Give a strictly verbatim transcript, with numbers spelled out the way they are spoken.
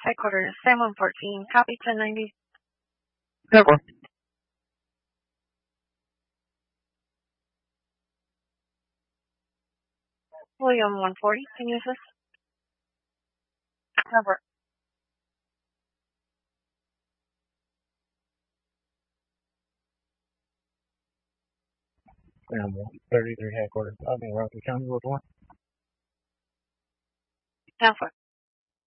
Headquarters, San Juan fourteen, copy ten ninety. Cover. William one forty, can you assist? Cover. Sam thirty-three headquarters. I mean, Rocky County was one. Counselor.